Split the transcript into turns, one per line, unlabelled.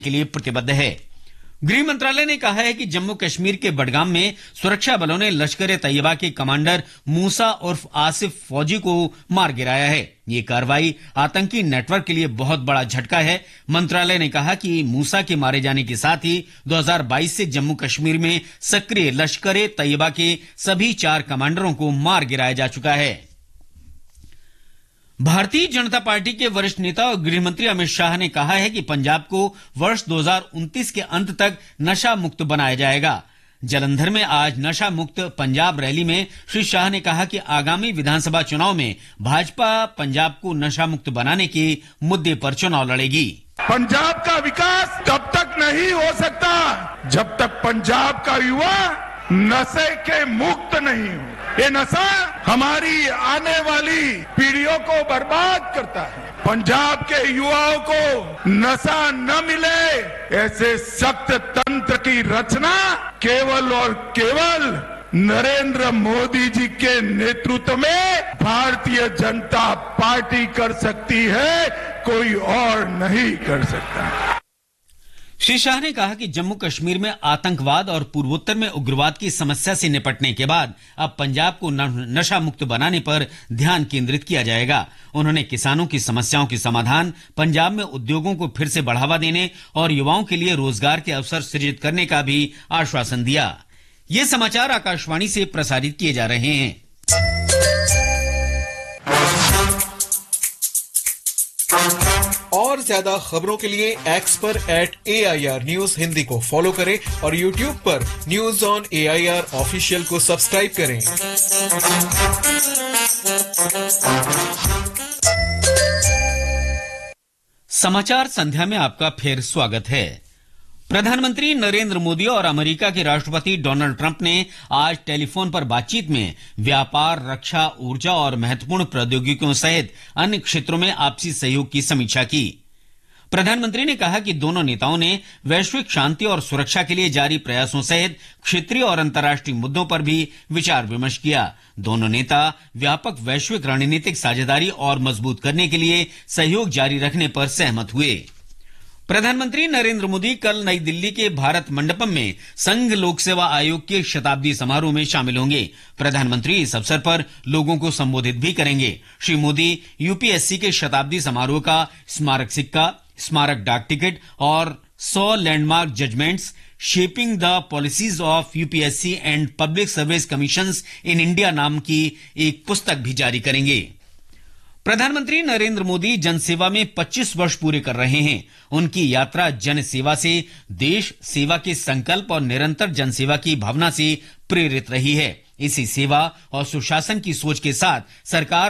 के लिए प्रतिबद्ध है। गृह मंत्रालय ने कहा है कि जम्मू कश्मीर के बडगाम में सुरक्षा बलों ने लश्कर ए तैयबा के कमांडर मूसा उर्फ आसिफ फौजी को मार गिराया है। ये कार्रवाई आतंकी नेटवर्क के लिए बहुत बड़ा झटका है। मंत्रालय ने कहा कि मूसा के मारे जाने के साथ ही 2022 से जम्मू कश्मीर में सक्रिय लश्कर ए तैयबा के सभी 4 कमांडरों को मार गिराया जा चुका है। भारतीय जनता पार्टी के वरिष्ठ नेता और गृह मंत्री अमित शाह ने कहा है कि पंजाब को वर्ष 2029 के अंत तक नशा मुक्त बनाया जाएगा। जालंधर में आज नशा मुक्त पंजाब रैली में श्री शाह ने कहा कि आगामी विधानसभा चुनाव में भाजपा पंजाब को नशा मुक्त बनाने के मुद्दे पर चुनाव लड़ेगी।
पंजाब का विकास तब तक नहीं हो सकता जब तक पंजाब का युवा नशे के मुक्त नहीं हो। ये नशा हमारी आने वाली पीढ़ियों को बर्बाद करता है। पंजाब के युवाओं को नशा न मिले, ऐसे सख्त तंत्र की रचना केवल और केवल नरेंद्र मोदी जी के नेतृत्व में भारतीय जनता पार्टी कर सकती है, कोई और नहीं कर सकता।
श्री शाह ने कहा कि जम्मू कश्मीर में आतंकवाद और पूर्वोत्तर में उग्रवाद की समस्या से निपटने के बाद अब पंजाब को नशा मुक्त बनाने पर ध्यान केंद्रित किया जाएगा। उन्होंने किसानों की समस्याओं के समाधान, पंजाब में उद्योगों को फिर से बढ़ावा देने और युवाओं के लिए रोजगार के अवसर सृजित करने का भी आश्वासन दिया। ये समाचार आकाशवाणी से प्रसारित किए जा रहे हैं।
और ज्यादा खबरों के लिए एक्स पर @AIR न्यूज हिंदी को फॉलो करें और यूट्यूब पर न्यूज ऑन AIR ऑफिशियल को सब्सक्राइब करें।
समाचार संध्या में आपका फिर स्वागत है। प्रधानमंत्री नरेंद्र मोदी और अमेरिका के राष्ट्रपति डोनाल्ड ट्रंप ने आज टेलीफोन पर बातचीत में व्यापार, रक्षा, ऊर्जा और महत्वपूर्ण प्रौद्योगिकियों सहित अन्य क्षेत्रों में आपसी सहयोग की समीक्षा की। प्रधानमंत्री ने कहा कि दोनों नेताओं ने वैश्विक शांति और सुरक्षा के लिए जारी प्रयासों सहित क्षेत्रीय और अंतर्राष्ट्रीय मुद्दों पर भी विचार विमर्श किया। दोनों नेता व्यापक वैश्विक रणनीतिक साझेदारी और मजबूत करने के लिए सहयोग जारी रखने पर सहमत हुए। प्रधानमंत्री नरेंद्र मोदी कल नई दिल्ली के भारत मंडपम में संघ लोक सेवा आयोग के शताब्दी समारोह में शामिल होंगे। प्रधानमंत्री इस अवसर पर लोगों को संबोधित भी करेंगे। श्री मोदी यूपीएससी के शताब्दी समारोह का स्मारक सिक्का, स्मारक डाक टिकट और 100 landmark judgments shaping the policies of UPSC and public service commissions in India नाम की एक पुस्तक भी जारी करेंगे। प्रधानमंत्री नरेंद्र मोदी जनसेवा में 25 वर्ष पूरे कर रहे हैं। उनकी यात्रा जन सेवा से देश सेवा के संकल्प और निरंतर जनसेवा की भावना से प्रेरित रही है। इसी सेवा और सुशासन की सोच के साथ सरकार